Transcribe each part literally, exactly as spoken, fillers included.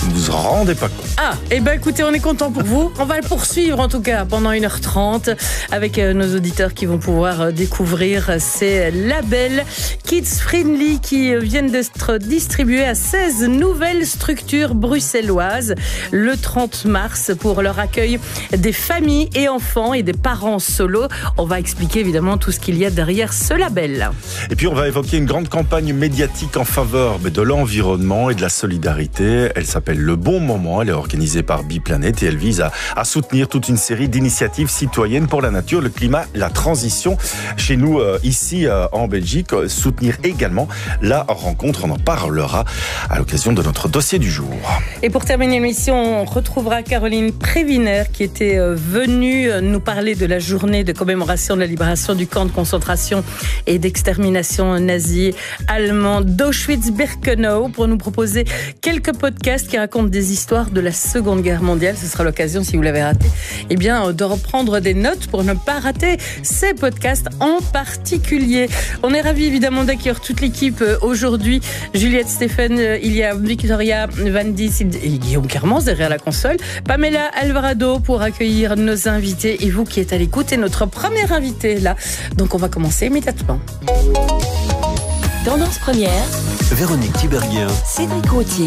vous vous rendez pas compte. Ah, et eh ben écoutez, on est content pour vous. On va le poursuivre en tout cas pendant une heure trente avec euh, nos auditeurs qui vont pouvoir euh, découvrir ces labels Kids Friendly qui euh, viennent d'être distribués à seize nouvelles structures bruxelloises le trente mars pour leur accueil des familles et enfants et des parents solo. On va expliquer évidemment tout ce qu'il y a derrière ce label. Et puis on va évoquer une grande campagne médiatique en faveur de l'environnement et de la solidarité. Elle s'appelle Le Bon Moment. Elle est organisée par Biplanète et elle vise à, à soutenir toute une série d'initiatives citoyennes pour la nature, le climat, la transition. Chez nous, euh, ici euh, en Belgique, euh, soutenir également la rencontre. On en parlera à l'occasion de notre dossier du jour. Et pour terminer l'émission, on retrouvera Caroline Préviner qui était euh, venue nous parler de la journée de commémoration de la libération du camp de concentration et d'extermination nazie allemand d'Auschwitz-Birkenau pour nous proposer quelques podcasts qui racontent des histoires de la Seconde Guerre mondiale. Ce sera l'occasion, si vous l'avez raté, eh bien, de reprendre des notes pour ne pas rater ces podcasts en particulier. On est ravis évidemment d'accueillir toute l'équipe aujourd'hui. Juliette Stéphane, il y a Victoria Van Dis et Guillaume Carmans derrière la console. Pamela Alvarado pour accueillir nos invités et vous qui êtes à l'écoute et notre premier invité là. Donc on va commencer immédiatement. Tendance première, Véronique Tiberghien, Cédric Gauthier.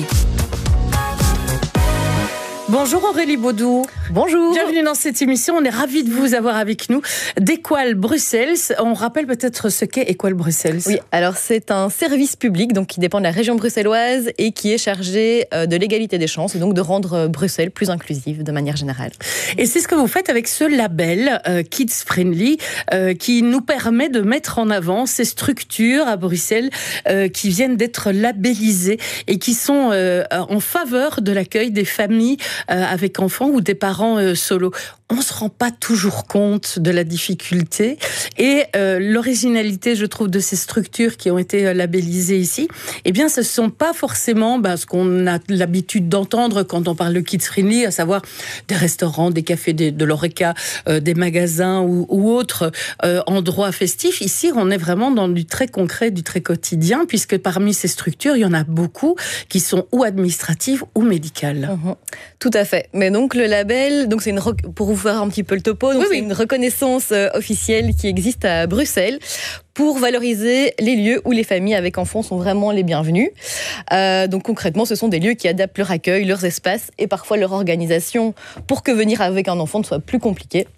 Bonjour Aurélie Baudou. Bonjour. Bienvenue dans cette émission. On est ravis de vous avoir avec nous d'Equal Bruxelles. On rappelle peut-être ce qu'est Equal Bruxelles. Oui, alors c'est un service public donc qui dépend de la région bruxelloise et qui est chargé de l'égalité des chances et donc de rendre Bruxelles plus inclusive de manière générale. Et c'est ce que vous faites avec ce label euh, Kids Friendly euh, qui nous permet de mettre en avant ces structures à Bruxelles euh, qui viennent d'être labellisées et qui sont euh, en faveur de l'accueil des familles Euh, avec enfants ou des parents euh, solo. On se rend pas toujours compte de la difficulté et euh, l'originalité, je trouve, de ces structures qui ont été euh, labellisées ici. Eh bien, ce sont pas forcément bah, ce qu'on a l'habitude d'entendre quand on parle de Kids Friendly, à savoir des restaurants, des cafés, des, de l'Oreca, euh, des magasins ou, ou autres euh, endroits festifs. Ici, on est vraiment dans du très concret, du très quotidien, puisque parmi ces structures, il y en a beaucoup qui sont ou administratives ou médicales. Mmh. Tout à fait. Mais donc le label, donc c'est une rec- pour vous faire un petit peu le topo, donc oui, c'est oui. une reconnaissance euh, officielle qui existe à Bruxelles pour valoriser les lieux où les familles avec enfants sont vraiment les bienvenues. Euh, donc concrètement, ce sont des lieux qui adaptent leur accueil, leurs espaces et parfois leur organisation pour que venir avec un enfant ne soit plus compliqué.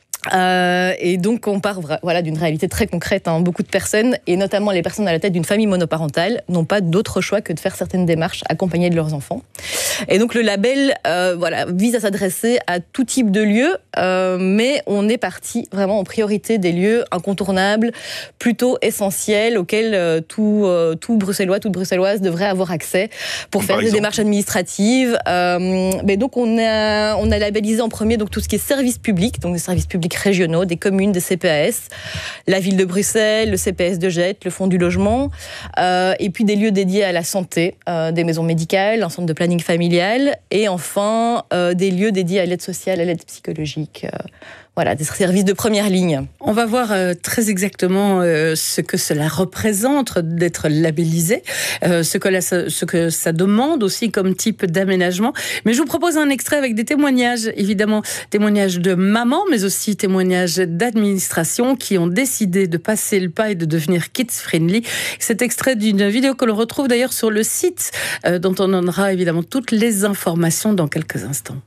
Euh, et donc on part voilà, d'une réalité très concrète. Hein. Beaucoup de personnes, et notamment les personnes à la tête d'une famille monoparentale, n'ont pas d'autre choix que de faire certaines démarches accompagnées de leurs enfants. Et donc le label euh, voilà, vise à s'adresser à tout type de lieux, euh, mais on est parti vraiment en priorité des lieux incontournables, plutôt essentiels, auxquels euh, tout, euh, tout Bruxellois, toute Bruxelloise devrait avoir accès pour Par faire exemple. des démarches administratives. Euh, mais donc on a, on a labellisé en premier donc, tout ce qui est services publics, donc des services publics régionaux, des communes, des C P A S, la ville de Bruxelles, le C P S de Jette, le Fonds du logement, euh, et puis des lieux dédiés à la santé, euh, des maisons médicales, un centre de planning familial, et enfin euh, des lieux dédiés à l'aide sociale, à l'aide psychologique. Euh, Voilà, des services de première ligne. On va voir euh, très exactement euh, ce que cela représente d'être labellisé, euh, ce, que la, ce que ça demande aussi comme type d'aménagement. Mais je vous propose un extrait avec des témoignages, évidemment, témoignages de mamans, mais aussi témoignages d'administration qui ont décidé de passer le pas et de devenir kids friendly. Cet extrait d'une vidéo que l'on retrouve d'ailleurs sur le site, euh, dont on donnera évidemment toutes les informations dans quelques instants.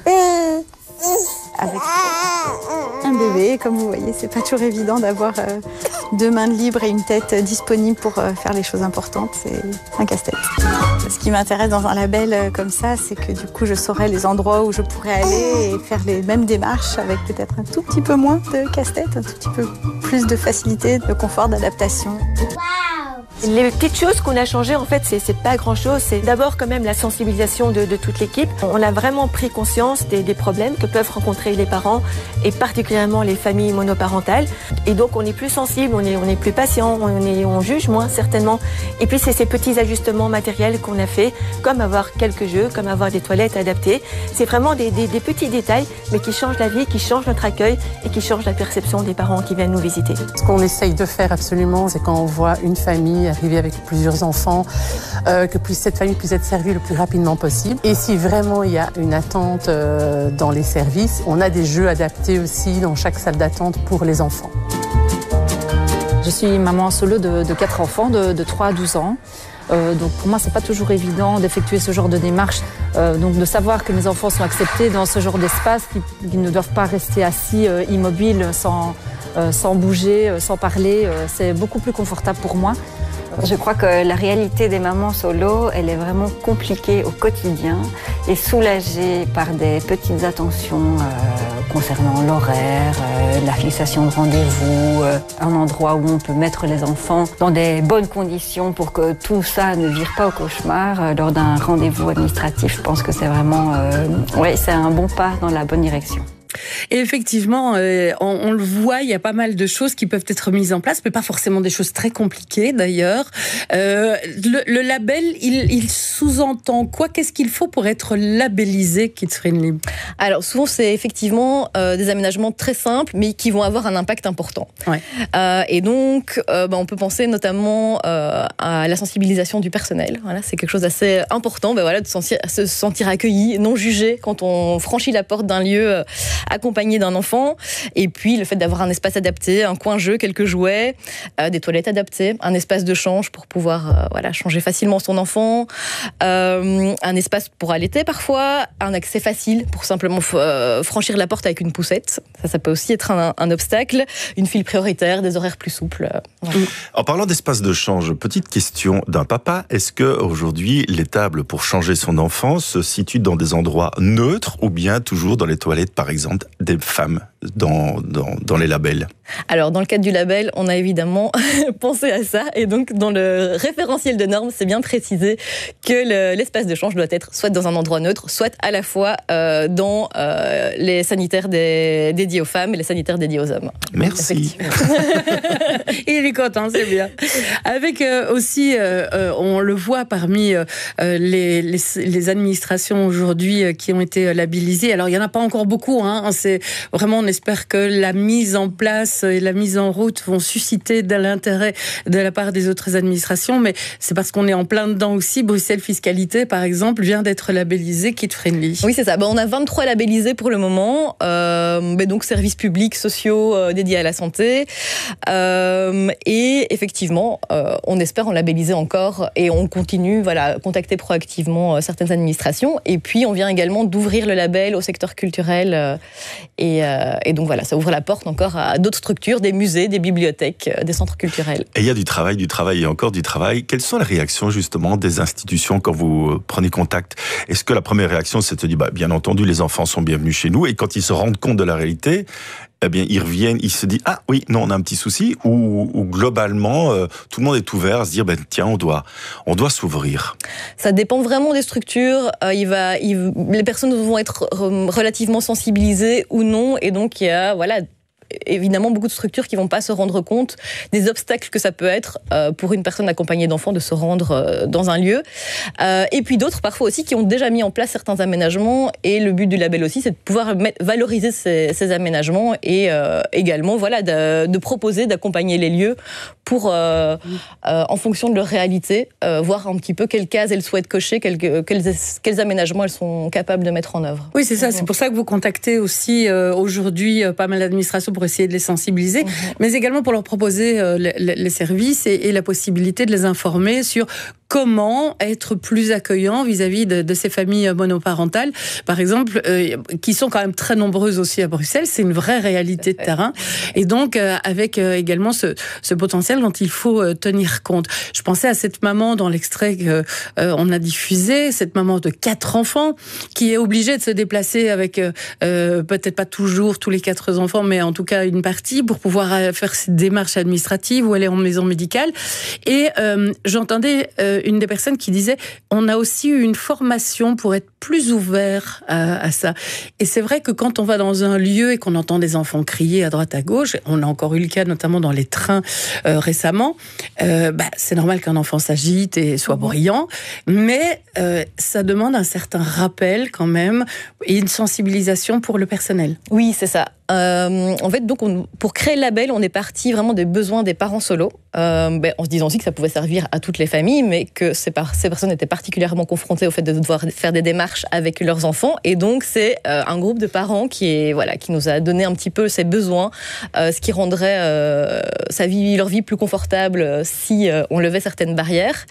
Avec un bébé, comme vous voyez, c'est pas toujours évident d'avoir euh, deux mains libres et une tête disponible pour euh, faire les choses importantes. C'est un casse-tête. Ce qui m'intéresse dans un label euh, comme ça, c'est que du coup, je saurais les endroits où je pourrais aller et faire les mêmes démarches avec peut-être un tout petit peu moins de casse-tête, un tout petit peu plus de facilité, de confort, d'adaptation. Les petites choses qu'on a changées, en fait, c'est, c'est pas grand-chose. C'est d'abord quand même la sensibilisation de, de toute l'équipe. On a vraiment pris conscience des, des problèmes que peuvent rencontrer les parents et particulièrement les familles monoparentales. Et donc, on est plus sensible, on est, on est plus patient, on, est, on juge moins certainement. Et puis, c'est ces petits ajustements matériels qu'on a fait, comme avoir quelques jeux, comme avoir des toilettes adaptées. C'est vraiment des, des, des petits détails, mais qui changent la vie, qui changent notre accueil et qui changent la perception des parents qui viennent nous visiter. Ce qu'on essaye de faire absolument, c'est quand on voit une famille arriver avec plusieurs enfants, euh, que puisse, cette famille puisse être servie le plus rapidement possible. Et si vraiment il y a une attente euh, dans les services, on a des jeux adaptés aussi dans chaque salle d'attente pour les enfants. Je suis maman solo de, de quatre enfants, de, de trois à douze ans. Euh, donc pour moi, c'est pas toujours évident d'effectuer ce genre de démarche. Euh, donc de savoir que mes enfants sont acceptés dans ce genre d'espace, qu'ils, qu'ils ne doivent pas rester assis, euh, immobiles, sans, euh, sans bouger, euh, sans parler, euh, c'est beaucoup plus confortable pour moi. Je crois que la réalité des mamans solo, elle est vraiment compliquée au quotidien et soulagée par des petites attentions euh, concernant l'horaire, euh, la fixation de rendez-vous, euh, un endroit où on peut mettre les enfants dans des bonnes conditions pour que tout ça ne vire pas au cauchemar euh, lors d'un rendez-vous administratif. Je pense que c'est vraiment, euh, ouais, c'est un bon pas dans la bonne direction. Et effectivement, euh, on, on le voit, il y a pas mal de choses qui peuvent être mises en place, mais pas forcément des choses très compliquées d'ailleurs. Euh, le, le label, il, il sous-entend quoi? Qu'est-ce qu'il faut pour être labellisé Kids Friendly? Alors souvent, c'est effectivement euh, des aménagements très simples, mais qui vont avoir un impact important. Ouais. Euh, et donc, euh, bah, on peut penser notamment euh, à la sensibilisation du personnel. Voilà, c'est quelque chose d'assez important, bah, voilà, de sentir, se sentir accueilli, non jugé quand on franchit la porte d'un lieu euh, accompagné d'un enfant, et puis le fait d'avoir un espace adapté, un coin jeu, quelques jouets, euh, des toilettes adaptées, un espace de change pour pouvoir euh, voilà, changer facilement son enfant, euh, un espace pour allaiter parfois, un accès facile pour simplement f- euh, franchir la porte avec une poussette, ça, ça peut aussi être un, un obstacle, une file prioritaire, des horaires plus souples. Euh, voilà. En parlant d'espace de change, petite question d'un papa, est-ce que aujourd'hui les tables pour changer son enfant se situent dans des endroits neutres ou bien toujours dans les toilettes par exemple des femmes dans, dans, dans les labels? Alors, dans le cadre du label, on a évidemment pensé à ça. Et donc, dans le référentiel de normes, c'est bien précisé que le, l'espace de change doit être soit dans un endroit neutre, soit à la fois euh, dans euh, les sanitaires des, dédiés aux femmes et les sanitaires dédiés aux hommes. Merci. Il est content, c'est bien. Avec euh, aussi, euh, euh, on le voit parmi euh, les, les, les administrations aujourd'hui euh, qui ont été labellisées. Alors, il n'y en a pas encore beaucoup. Hein. C'est vraiment, on espère que la mise en place et la mise en route vont susciter de l'intérêt de la part des autres administrations, mais c'est parce qu'on est en plein dedans aussi. Bruxelles Fiscalité, par exemple, vient d'être labellisé Kid Friendly. Oui, c'est ça. Bon, on a vingt-trois labellisés pour le moment, euh, mais donc services publics, sociaux euh, dédiés à la santé. Euh, et effectivement, euh, on espère en labelliser encore et on continue, voilà, contacter proactivement euh, certaines administrations. Et puis, on vient également d'ouvrir le label au secteur culturel. Euh, et, euh, et donc voilà, ça ouvre la porte encore à d'autres structures, des musées, des bibliothèques, des centres culturels. Et il y a du travail, du travail et encore du travail. Quelles sont les réactions justement des institutions quand vous prenez contact? Est-ce que la première réaction c'est de dire, bah, bien entendu, les enfants sont bienvenus chez nous, et quand ils se rendent compte de la réalité, eh bien, ils reviennent, ils se disent, ah oui, non, on a un petit souci, ou, ou globalement, euh, tout le monde est ouvert à se dire, ben, tiens, on doit, on doit s'ouvrir? Ça dépend vraiment des structures. Euh, il va, il, les personnes vont être relativement sensibilisées ou non, et donc il y a, voilà, évidemment beaucoup de structures qui vont pas se rendre compte des obstacles que ça peut être euh, pour une personne accompagnée d'enfants de se rendre euh, dans un lieu. Euh, et puis d'autres parfois aussi qui ont déjà mis en place certains aménagements, et le but du label aussi c'est de pouvoir mettre, valoriser ces, ces aménagements et euh, également voilà, de, de proposer d'accompagner les lieux pour, euh, euh, en fonction de leur réalité, euh, voir un petit peu quelles cases elles souhaitent cocher, quels, quels, quels aménagements elles sont capables de mettre en œuvre. Oui, c'est ça. C'est pour ça que vous contactez aussi euh, aujourd'hui euh, pas mal d'administrations pour essayer de les sensibiliser, mmh. mais également pour leur proposer euh, les, les services et, et la possibilité de les informer sur comment être plus accueillant vis-à-vis de, de ces familles monoparentales, par exemple, euh, qui sont quand même très nombreuses aussi à Bruxelles. C'est une vraie réalité de terrain. Et donc, euh, avec euh, également ce, ce potentiel dont il faut euh, tenir compte. Je pensais à cette maman dans l'extrait qu'on euh, a diffusé, cette maman de quatre enfants, qui est obligée de se déplacer avec, euh, euh, peut-être pas toujours tous les quatre enfants, mais en tout cas une partie, pour pouvoir faire cette démarche administrative où elle est en maison médicale. Et euh, j'entendais... Euh, une des personnes qui disait on a aussi eu une formation pour être plus ouvert à, à ça. Et c'est vrai que quand on va dans un lieu et qu'on entend des enfants crier à droite à gauche, on a encore eu le cas notamment dans les trains euh, récemment, euh, bah, c'est normal qu'un enfant s'agite et soit bruyant, mais euh, ça demande un certain rappel quand même et une sensibilisation pour le personnel. Oui, c'est ça. Euh, en fait, donc, on, pour créer le label, on est parti vraiment des besoins des parents solos, euh, ben, en se disant aussi que ça pouvait servir à toutes les familles, mais que ces, par- ces personnes étaient particulièrement confrontées au fait de devoir faire des démarches avec leurs enfants. Et donc, c'est euh, un groupe de parents qui, est, voilà, qui nous a donné un petit peu ses besoins, euh, ce qui rendrait euh, sa vie, leur vie plus confortable si euh, on levait certaines barrières.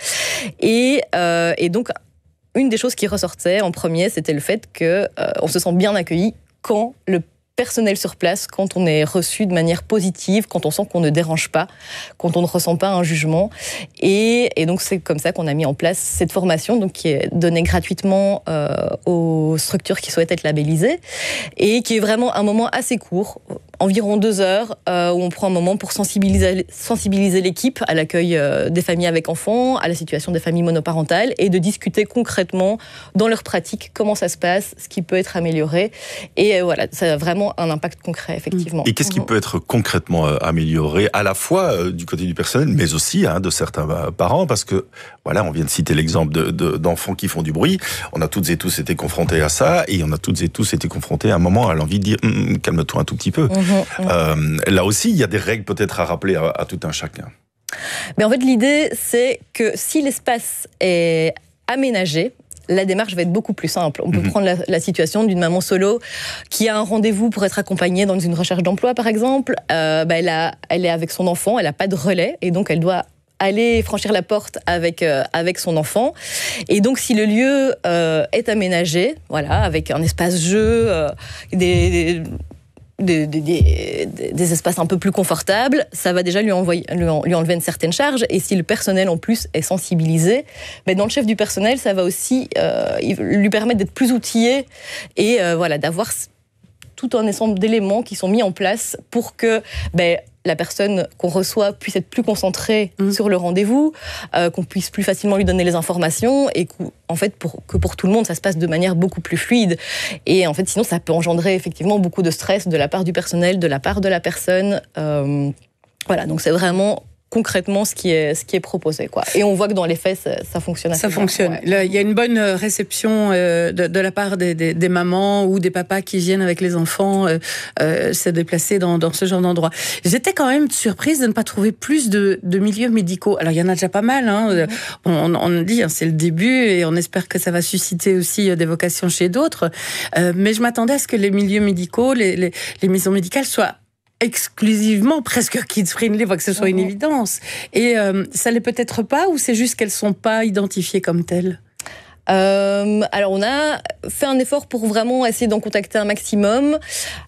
Et, euh, et donc, une des choses qui ressortait en premier, c'était le fait qu'on euh, se sent bien accueilli quand le personnel sur place, quand on est reçu de manière positive, quand on sent qu'on ne dérange pas, quand on ne ressent pas un jugement. Et, et donc, c'est comme ça qu'on a mis en place cette formation, donc, qui est donnée gratuitement euh, aux structures qui souhaitent être labellisées, et qui est vraiment un moment assez court, environ deux heures, euh, où on prend un moment pour sensibiliser, sensibiliser l'équipe à l'accueil euh, des familles avec enfants, à la situation des familles monoparentales, et de discuter concrètement dans leur pratique comment ça se passe, ce qui peut être amélioré. Et euh, voilà, ça a vraiment un impact concret, effectivement. Et qu'est-ce qui peut être concrètement euh, amélioré, à la fois euh, du côté du personnel, mais aussi hein, de certains euh, parents, parce que voilà, on vient de citer l'exemple de, de, d'enfants qui font du bruit. On a toutes et tous été confrontés à ça, et on a toutes et tous été confrontés à un moment à l'envie de dire hm, « calme-toi un tout petit peu mmh. ». Euh, là aussi, il y a des règles peut-être à rappeler à, à tout un chacun. Mais en fait, l'idée, c'est que si l'espace est aménagé, la démarche va être beaucoup plus simple. On peut mmh. prendre la, la situation d'une maman solo qui a un rendez-vous pour être accompagnée dans une recherche d'emploi, par exemple. Euh, bah, elle, a, elle est avec son enfant, elle n'a pas de relais, et donc elle doit aller franchir la porte avec, euh, avec son enfant. Et donc, si le lieu euh, est aménagé, voilà, avec un espace jeu, euh, des... des Des, des, des, des espaces un peu plus confortables, ça va déjà lui, envoyer, lui, en, lui enlever une certaine charge. Et si le personnel, en plus, est sensibilisé, ben dans le chef du personnel, ça va aussi euh, lui permettre d'être plus outillé et euh, voilà, d'avoir tout un ensemble d'éléments qui sont mis en place pour que ben, la personne qu'on reçoit puisse être plus concentrée mmh. sur le rendez-vous, euh, qu'on puisse plus facilement lui donner les informations et qu'en fait, pour, que pour tout le monde, ça se passe de manière beaucoup plus fluide. Et en fait, sinon, ça peut engendrer effectivement beaucoup de stress de la part du personnel, de la part de la personne. Euh, voilà, donc c'est vraiment concrètement ce qui est ce qui est proposé, quoi. Et on voit que dans les faits ça, ça fonctionne assez ça bien, fonctionne ouais. Là, il y a une bonne réception euh, de, de la part des, des, des mamans ou des papas qui viennent avec les enfants euh, euh, se déplacer dans, dans ce genre d'endroit. J'étais quand même surprise de ne pas trouver plus de, de milieux médicaux. Alors il y en a déjà pas mal hein. mm-hmm. on, on dit hein, c'est le début et on espère que ça va susciter aussi des vocations chez d'autres, euh, mais je m'attendais à ce que les milieux médicaux, les, les, les maisons médicales soient exclusivement presque kids-friendly, que ce soit mmh. une évidence. Et euh, ça l'est peut-être pas, ou c'est juste qu'elles sont pas identifiées comme telles ? euh, Alors, on a fait un effort pour vraiment essayer d'en contacter un maximum.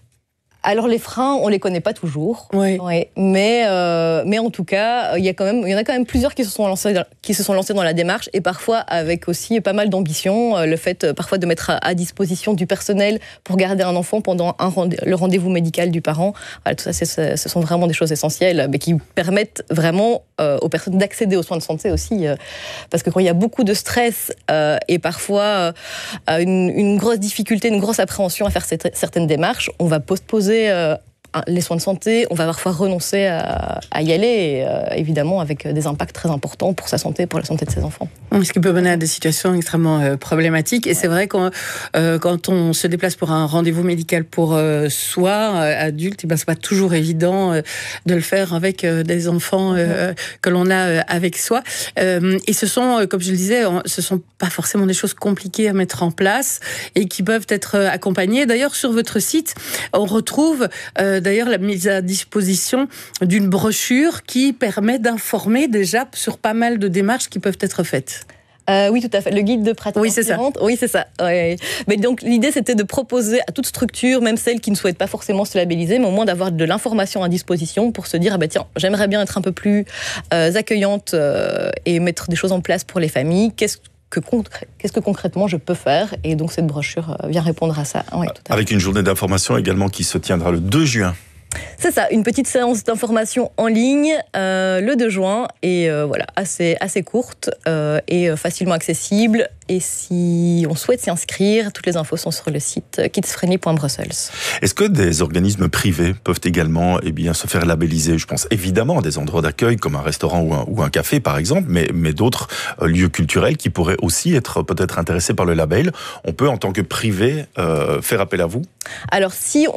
Alors les freins, on les connaît pas toujours, oui. Ouais. mais euh, mais en tout cas, il y a quand même, il y en a quand même plusieurs qui se sont lancés, dans, qui se sont lancés dans la démarche et parfois avec aussi pas mal d'ambition. Le fait parfois de mettre à, à disposition du personnel pour garder un enfant pendant un rendez- le rendez-vous médical du parent. Voilà, tout ça, c'est, c'est, ce sont vraiment des choses essentielles, mais qui permettent vraiment euh, aux personnes d'accéder aux soins de santé aussi, euh, parce que quand il y a beaucoup de stress euh, et parfois euh, une, une grosse difficulté, une grosse appréhension à faire cette, certaines démarches, on va postposer Euh, les soins de santé, on va parfois renoncer à, à y aller, et, euh, évidemment avec des impacts très importants pour sa santé, pour la santé de ses enfants. Ce qui peut mener à des situations extrêmement euh, problématiques. Et ouais. c'est vrai que euh, quand on se déplace pour un rendez-vous médical pour euh, soi, euh, adulte, et ben, c'est pas toujours évident euh, de le faire avec euh, des enfants euh, ouais. que l'on a euh, avec soi. Euh, et ce sont, euh, comme je le disais, ce sont pas forcément des choses compliquées à mettre en place et qui peuvent être accompagnées. D'ailleurs, sur votre site, on retrouve euh, d'ailleurs la mise à disposition d'une brochure qui permet d'informer déjà sur pas mal de démarches qui peuvent être faites. Euh, oui, tout à fait. Le guide de pratique oui, c'est inspirante. Ça. Oui, c'est ça. Ouais. Mais donc, l'idée, c'était de proposer à toute structure, même celles qui ne souhaitent pas forcément se labelliser, mais au moins d'avoir de l'information à disposition pour se dire, ah ben tiens, j'aimerais bien être un peu plus euh, accueillante euh, et mettre des choses en place pour les familles. Qu'est-ce Que concrè- qu'est-ce que concrètement je peux faire ? Et donc cette brochure vient répondre à ça. Oui, tout à Avec fait. une journée d'information également qui se tiendra le deux juin. C'est ça, une petite séance d'information en ligne euh, le deux juin et euh, voilà, assez, assez courte euh, et facilement accessible. Et si on souhaite s'y inscrire, toutes les infos sont sur le site kidsfriendly point brussels. Est-ce que des organismes privés peuvent également eh bien, se faire labelliser ? Je pense évidemment à des endroits d'accueil comme un restaurant ou un, ou un café par exemple, mais, mais d'autres euh, lieux culturels qui pourraient aussi être peut-être intéressés par le label. On peut en tant que privé euh, faire appel à vous ? Alors si on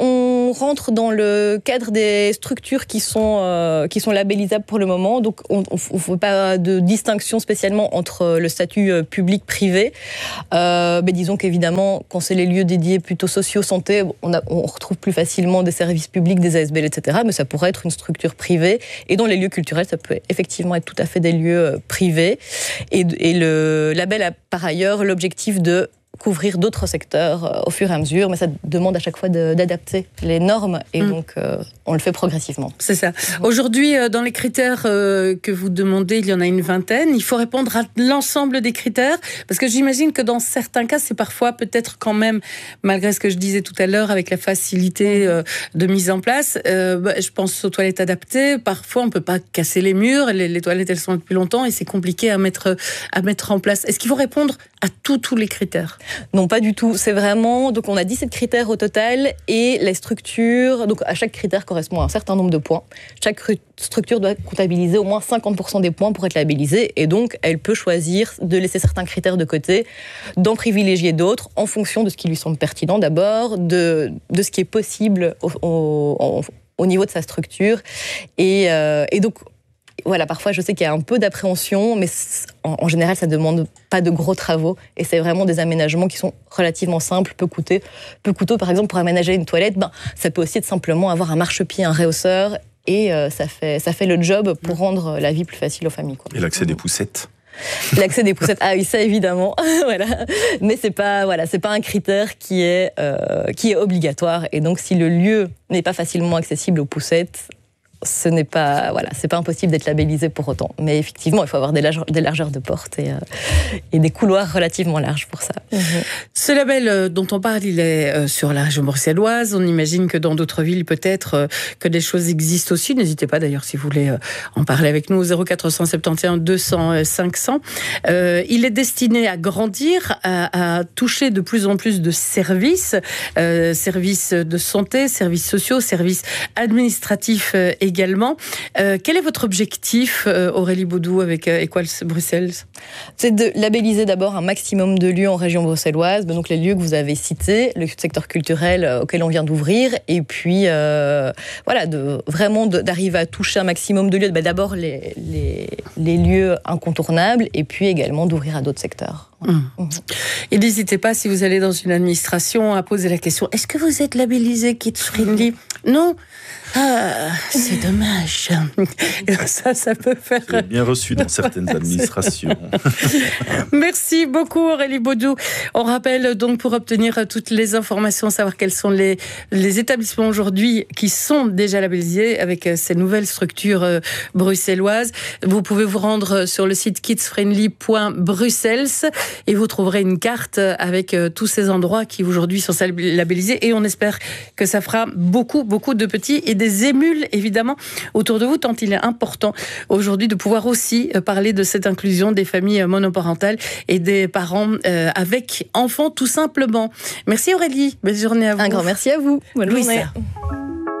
on rentre dans le cadre des structures qui sont, euh, qui sont labellisables pour le moment. Donc, on ne fait pas de distinction spécialement entre le statut public-privé. Euh, mais disons qu'évidemment, quand c'est les lieux dédiés plutôt sociaux-santé, on, a, on retrouve plus facilement des services publics, des A S B L, et cetera. Mais ça pourrait être une structure privée. Et dans les lieux culturels, ça peut effectivement être tout à fait des lieux privés. Et, et le label a par ailleurs l'objectif de couvrir d'autres secteurs au fur et à mesure, mais ça demande à chaque fois de, d'adapter les normes et mmh. donc euh, on le fait progressivement. C'est ça. Mmh. Aujourd'hui, dans les critères euh, que vous demandez, il y en a une vingtaine. Il faut répondre à l'ensemble des critères, parce que j'imagine que dans certains cas, c'est parfois peut-être quand même, malgré ce que je disais tout à l'heure, avec la facilité euh, de mise en place, euh, bah, je pense aux toilettes adaptées. Parfois, on ne peut pas casser les murs. Les, les toilettes, elles sont depuis longtemps et c'est compliqué à mettre, à mettre en place. Est-ce qu'il faut répondre à tous, tous les critères ? Non, pas du tout. C'est vraiment... Donc, on a dix-sept critères au total et les structures... Donc, à chaque critère correspond à un certain nombre de points. Chaque structure doit comptabiliser au moins cinquante pour cent des points pour être labellisée et donc, elle peut choisir de laisser certains critères de côté, d'en privilégier d'autres en fonction de ce qui lui semble pertinent d'abord, de, de ce qui est possible au, au, au niveau de sa structure. Et, euh, et donc... Voilà, parfois, je sais qu'il y a un peu d'appréhension, mais en, en général, ça ne demande pas de gros travaux. Et c'est vraiment des aménagements qui sont relativement simples, peu coûteux. Peu coûteux, par exemple, pour aménager une toilette, ben, ça peut aussi être simplement avoir un marchepied, un réhausseur, et euh, ça, fait, ça fait le job pour rendre la vie plus facile aux familles, quoi. Et l'accès des poussettes ? L'accès des poussettes, ah oui, ça évidemment, voilà. Mais c'est pas, voilà, c'est pas un critère qui est, euh, qui est obligatoire. Et donc, si le lieu n'est pas facilement accessible aux poussettes, ce n'est pas, voilà, c'est pas impossible d'être labellisé pour autant. Mais effectivement, il faut avoir des largeurs, des largeurs de porte et, euh, et des couloirs relativement larges pour ça. Mmh. Ce label dont on parle, il est sur la région bruxelloise. On imagine que dans d'autres villes, peut-être que des choses existent aussi. N'hésitez pas d'ailleurs si vous voulez en parler avec nous au zéro quatre cent soixante et onze deux cents cinq cents. Euh, il est destiné à grandir, à, à toucher de plus en plus de services, euh, services de santé, services sociaux, services administratifs euh, également. Euh, quel est votre objectif, euh, Aurélie Baudou, avec euh, Equals Bruxelles ? C'est de labelliser d'abord un maximum de lieux en région bruxelloise, donc les lieux que vous avez cités, le secteur culturel auquel on vient d'ouvrir, et puis euh, voilà, de, vraiment de, d'arriver à toucher un maximum de lieux. Ben d'abord les, les, les lieux incontournables, et puis également d'ouvrir à d'autres secteurs. Mmh. Mmh. Et n'hésitez pas, si vous allez dans une administration, à poser la question, est-ce que vous êtes labellisé Kids Friendly ? Non ? Ah, c'est dommage. Ça, ça peut faire... C'est bien reçu dans certaines administrations. Merci beaucoup Aurélie Baudou. On rappelle donc pour obtenir toutes les informations, savoir quels sont les, les établissements aujourd'hui qui sont déjà labellisés avec ces nouvelles structures bruxelloises. Vous pouvez vous rendre sur le site kids friendly point bruxelles et vous trouverez une carte avec tous ces endroits qui aujourd'hui sont labellisés et on espère que ça fera beaucoup, beaucoup de petits et des émules évidemment autour de vous, tant il est important aujourd'hui de pouvoir aussi parler de cette inclusion des familles monoparentales et des parents euh, avec enfants tout simplement. Merci Aurélie, belle journée à vous. Un grand merci à vous, bonne Louisa. journée.